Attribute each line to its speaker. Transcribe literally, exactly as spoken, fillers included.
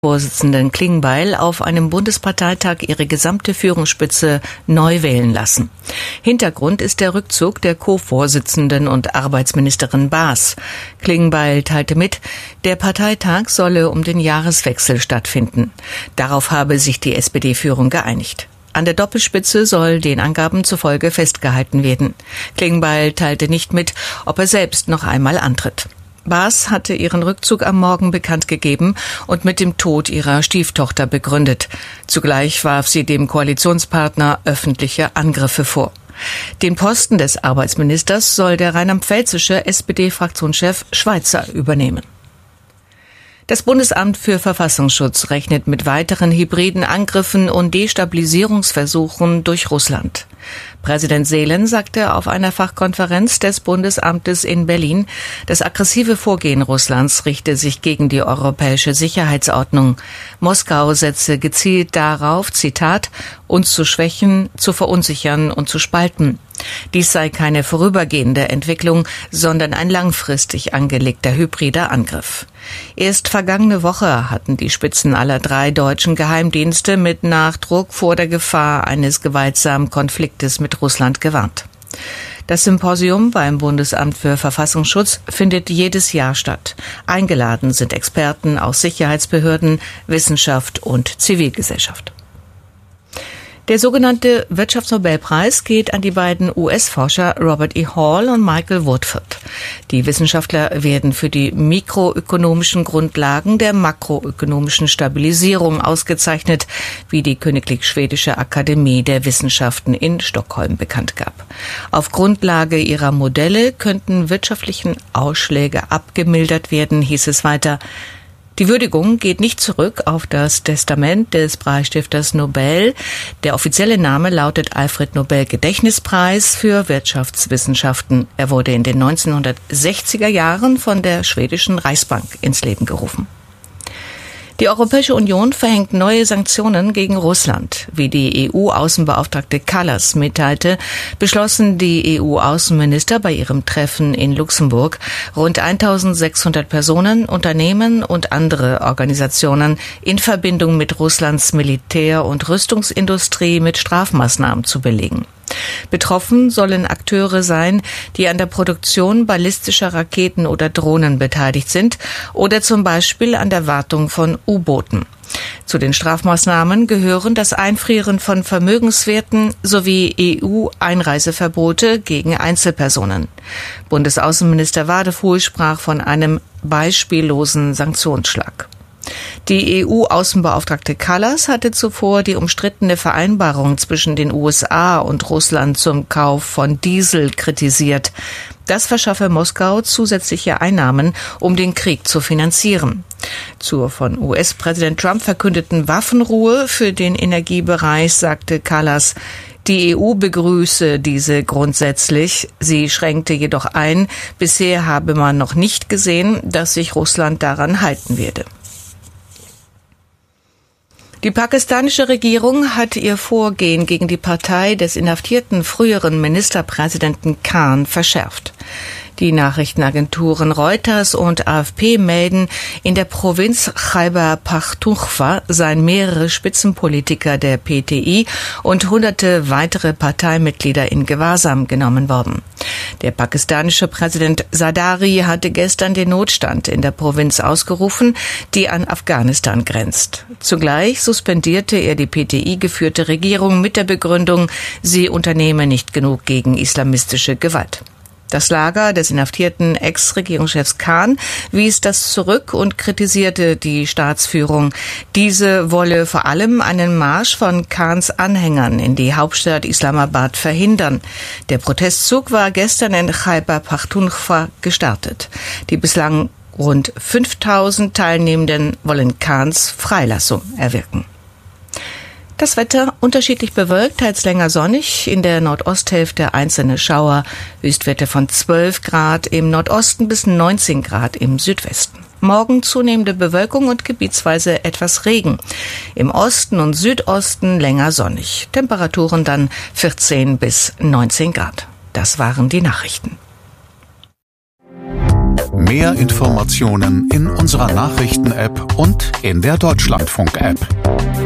Speaker 1: Vorsitzenden Klingbeil auf einem Bundesparteitag ihre gesamte Führungsspitze neu wählen lassen. Hintergrund ist der Rückzug der Co-Vorsitzenden und Arbeitsministerin Baas. Klingbeil teilte mit, der Parteitag solle um den Jahreswechsel stattfinden. Darauf habe sich die S P D-Führung geeinigt. An der Doppelspitze soll den Angaben zufolge festgehalten werden. Klingbeil teilte nicht mit, ob er selbst noch einmal antritt. Baas hatte ihren Rückzug am Morgen bekannt gegeben und mit dem Tod ihrer Stieftochter begründet. Zugleich warf sie dem Koalitionspartner öffentliche Angriffe vor. Den Posten des Arbeitsministers soll der rheinland-pfälzische S P D-Fraktionschef Schweizer übernehmen. Das Bundesamt für Verfassungsschutz rechnet mit weiteren hybriden Angriffen und Destabilisierungsversuchen durch Russland. Präsident Seelen sagte auf einer Fachkonferenz des Bundesamtes in Berlin, das aggressive Vorgehen Russlands richte sich gegen die europäische Sicherheitsordnung. Moskau setze gezielt darauf, Zitat, uns zu schwächen, zu verunsichern und zu spalten. Dies sei keine vorübergehende Entwicklung, sondern ein langfristig angelegter hybrider Angriff. Erst vergangene Woche hatten die Spitzen aller drei deutschen Geheimdienste mit Nachdruck vor der Gefahr eines gewaltsamen Konfliktes mit Russland gewarnt. Das Symposium beim Bundesamt für Verfassungsschutz findet jedes Jahr statt. Eingeladen sind Experten aus Sicherheitsbehörden, Wissenschaft und Zivilgesellschaft. Der sogenannte Wirtschaftsnobelpreis geht an die beiden U S-Forscher Robert E. Hall und Michael Woodford. Die Wissenschaftler werden für die mikroökonomischen Grundlagen der makroökonomischen Stabilisierung ausgezeichnet, wie die Königlich Schwedische Akademie der Wissenschaften in Stockholm bekannt gab. Auf Grundlage ihrer Modelle könnten wirtschaftlichen Ausschläge abgemildert werden, hieß es weiter. Die Würdigung geht nicht zurück auf das Testament des Preisstifters Nobel. Der offizielle Name lautet Alfred Nobel Gedächtnispreis für Wirtschaftswissenschaften. Er wurde in den neunzehnhundertsechziger Jahren von der schwedischen Reichsbank ins Leben gerufen. Die Europäische Union verhängt neue Sanktionen gegen Russland. Wie die E U-Außenbeauftragte Kallas mitteilte, beschlossen die E U-Außenminister bei ihrem Treffen in Luxemburg, rund eintausendsechshundert Personen, Unternehmen und andere Organisationen in Verbindung mit Russlands Militär- und Rüstungsindustrie mit Strafmaßnahmen zu belegen. Betroffen sollen Akteure sein, die an der Produktion ballistischer Raketen oder Drohnen beteiligt sind oder zum Beispiel an der Wartung von U-Booten. Zu den Strafmaßnahmen gehören das Einfrieren von Vermögenswerten sowie E U-Einreiseverbote gegen Einzelpersonen. Bundesaußenminister Wadefuhl sprach von einem beispiellosen Sanktionsschlag. Die E U-Außenbeauftragte Kallas hatte zuvor die umstrittene Vereinbarung zwischen den U S A und Russland zum Kauf von Diesel kritisiert. Das verschaffe Moskau zusätzliche Einnahmen, um den Krieg zu finanzieren. Zur von U S-Präsident Trump verkündeten Waffenruhe für den Energiebereich sagte Kallas, die E U begrüße diese grundsätzlich. Sie schränkte jedoch ein, bisher habe man noch nicht gesehen, dass sich Russland daran halten werde. Die pakistanische Regierung hat ihr Vorgehen gegen die Partei des inhaftierten früheren Ministerpräsidenten Khan verschärft. Die Nachrichtenagenturen Reuters und A F P melden, in der Provinz Khyber Pakhtunkhwa seien mehrere Spitzenpolitiker der P T I und hunderte weitere Parteimitglieder in Gewahrsam genommen worden. Der pakistanische Präsident Zardari hatte gestern den Notstand in der Provinz ausgerufen, die an Afghanistan grenzt. Zugleich suspendierte er die P T I-geführte Regierung mit der Begründung, sie unternehme nicht genug gegen islamistische Gewalt. Das Lager des inhaftierten Ex-Regierungschefs Khan wies das zurück und kritisierte die Staatsführung. Diese wolle vor allem einen Marsch von Khans Anhängern in die Hauptstadt Islamabad verhindern. Der Protestzug war gestern in Khyber Pakhtunkhwa gestartet. Die bislang rund fünftausend Teilnehmenden wollen Khans Freilassung erwirken. Das Wetter unterschiedlich bewölkt, teils länger sonnig, in der Nordosthälfte einzelne Schauer, Höchstwerte von zwölf Grad im Nordosten bis neunzehn Grad im Südwesten. Morgen zunehmende Bewölkung und gebietsweise etwas Regen. Im Osten und Südosten länger sonnig. Temperaturen dann vierzehn bis neunzehn Grad. Das waren die Nachrichten.
Speaker 2: Mehr Informationen in unserer Nachrichten-App und in der Deutschlandfunk-App.